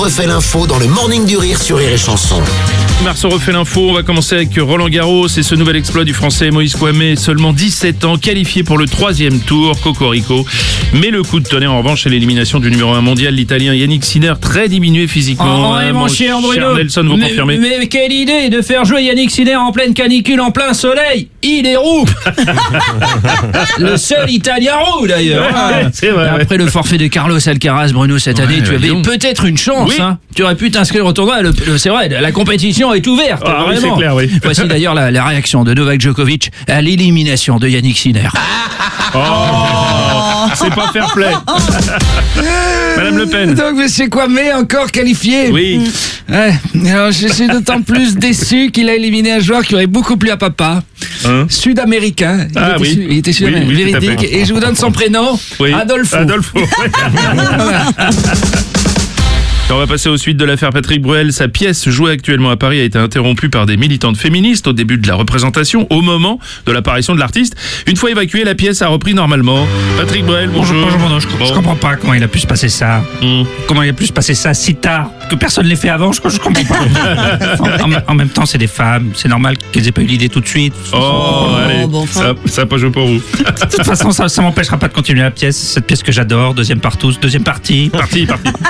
refait l'info dans le Morning du Rire sur Rire et Chanson. Marceau refait l'info, on va commencer avec Roland Garros et ce nouvel exploit du français Moïse Kouamé, seulement 17 ans, qualifié pour le 3e tour, Cocorico. Mais le coup de tonnerre en revanche, c'est l'élimination du numéro 1 mondial, l'Italien Yannick Sinner, très diminué physiquement. Mon cher Bruno, Nelson, vous confirmez? Mais quelle idée de faire jouer Yannick Sinner en pleine canicule, en plein soleil. Il est roux. Le seul Italien roux d'ailleurs. Ouais, c'est vrai. Après le forfait de Carlos Alcaraz, Bruno, cette année, tu avais peut-être une chance. Oui. Hein. Tu aurais pu t'inscrire au tournoi. C'est vrai, la compétition est ouverte. Ah, oui, vraiment. c'est clair, oui. Voici d'ailleurs la réaction de Novak Djokovic à l'élimination de Yannick Sinner. C'est pas fair play. Madame Le Pen. Donc, monsieur Kouamé, encore qualifié. Oui. Ouais. Alors, je suis d'autant plus déçu qu'il a éliminé un joueur qui aurait beaucoup plu à papa. Hein? Sud-américain. Il était sud-américain. Oui, tout à véridique. fait. Et je vous donne son prénom. Oui. Adolfo. On va passer aux suites de l'affaire Patrick Bruel. Sa pièce jouée actuellement à Paris a été interrompue par des militantes féministes au début de la représentation, au moment de l'apparition de l'artiste. Une fois évacuée, la pièce a repris normalement. Patrick Bruel, bonjour. Bonjour, Bruno. Je comprends pas comment il a pu se passer ça. Comment il a pu se passer ça si tard, que personne ne l'ait fait avant, je comprends pas. en même temps, c'est des femmes, c'est normal qu'elles aient pas eu l'idée tout de suite. Allez, bon, enfin. ça n'a pas joué pour vous. De toute façon, ça m'empêchera pas de continuer la pièce, cette pièce que j'adore, deuxième partie. Parti.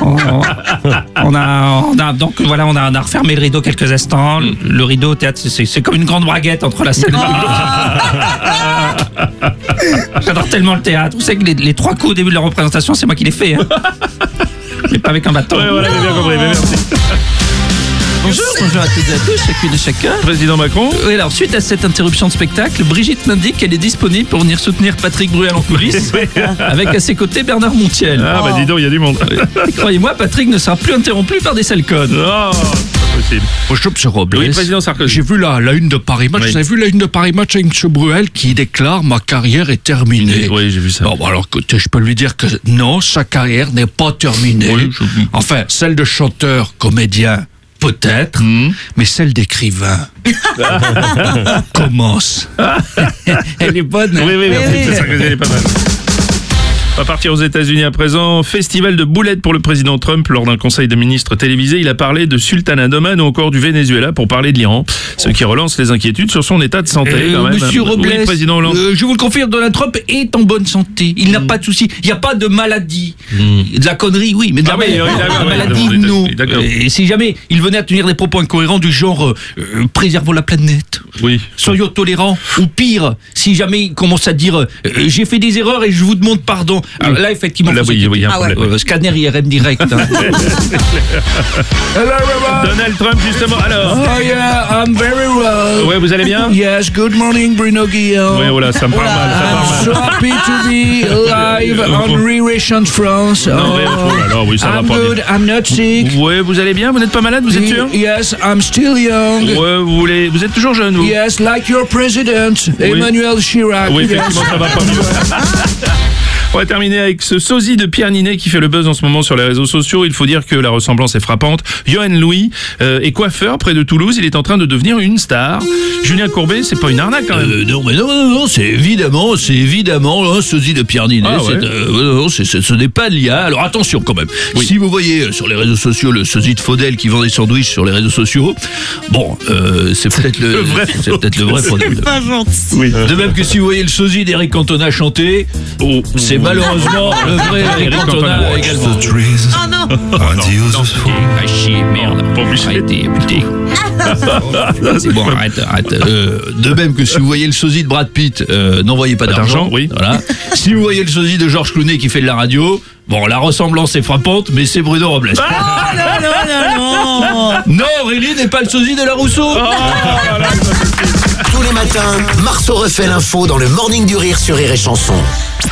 On a donc voilà, on a refermé le rideau quelques instants. Le rideau au théâtre, c'est comme une grande braguette entre la scène et le public. J'adore tellement le théâtre. Vous savez que les 3 coups au début de la représentation, c'est moi qui les fais. Hein. Mais pas avec un bâton. Ouais, voilà, j'ai bien compris, mais merci. Bonjour à toutes et à tous, chacune et chacun. Président Macron. Oui, alors suite à cette interruption de spectacle, Brigitte m'indique qu'elle est disponible pour venir soutenir Patrick Bruel en coulisses, avec à ses côtés Bernard Montiel. Ah, bah dis donc, il y a du monde. Et croyez-moi, Patrick ne sera plus interrompu par des sales connes. Oh, c'est pas possible. Bonjour, M. Robles. Oui, président Sarkozy. J'ai vu la une de Paris Match. Oui. Vous avez vu la une de Paris Match avec M. Bruel qui déclare « Ma carrière est terminée ». Oui, j'ai vu ça. Bon, alors écoutez, je peux lui dire que non, sa carrière n'est pas terminée. Oui, Enfin, celle de chanteur, comédien, peut-être, mais celle d'écrivain commence. Elle est bonne. Oui, merci, Sarkozy, elle est pas mal. On va partir aux États-Unis à présent. Festival de boulettes pour le président Trump lors d'un conseil de ministres télévisé. Il a parlé de Sultana d'Oman ou encore du Venezuela pour parler de l'Iran. Ce qui relance les inquiétudes sur son état de santé. Quand même. Monsieur Robles, Oui, président Hollande. je vous le confirme, Donald Trump est en bonne santé. Il n'a pas de souci. Il n'y a pas de maladie. De la connerie, oui, mais de la, la maladie, non. D'accord. Et si jamais il venait à tenir des propos incohérents du genre préservons la planète, Oui. soyons tolérants, ou pire, si jamais il commence à dire j'ai fait des erreurs et je vous demande pardon. Alors là, effectivement, Là, oui, il y a un problème. scanner IRM direct. Hein. Hello, everyone. Donald Trump, justement. Alors. Oh yeah, I'm very well. Ouais, vous allez bien? Yes, good morning, Bruno Guillaume. Ouais, voilà, ça me parle mal. I'm so happy to be live on Re-Ration France. Non, mais, oh là là, oui, ça va I'm pas good, bien. I'm not sick. Ouais, vous allez bien? Vous n'êtes pas malade? Vous êtes sûr? Yes, I'm still young. Ouais, vous êtes toujours jeune, vous? Yes, like your president, Emmanuel Chirac. Oui, Yes. effectivement, ça va pas mieux. On va terminer avec ce sosie de Pierre Ninet qui fait le buzz en ce moment sur les réseaux sociaux. Il faut dire que la ressemblance est frappante. Johan Louis est coiffeur près de Toulouse. Il est en train de devenir une star. Julien Courbet, c'est pas une arnaque quand même. Non, c'est évidemment un sosie de Pierre Ninet. Ah ouais. Ce n'est pas l'IA. Alors attention quand même. Oui. Si vous voyez sur les réseaux sociaux le sosie de Faudel qui vend des sandwichs sur les réseaux sociaux, bon, c'est peut-être le vrai Faudel. Pas gentil. Oui. De même que si vous voyez le sosie d'Eric Cantona chanter, c'est malheureusement le vrai Eric Cantona également. Oh non. Ah chier, merde. Pas obligé. Arrêtez, putain. C'est bon, arrête. De même que si vous voyez le sosie de Brad Pitt, n'envoyez pas d'argent. Oui. Voilà. Si vous voyez le sosie de Georges Clooney qui fait de la radio, bon, la ressemblance est frappante, mais c'est Bruno Robles. Non, Aurélie n'est pas le sosie de la Rousseau. Tous les matins, Marceau refait l'info dans le Morning du Rire sur Rire et Chanson.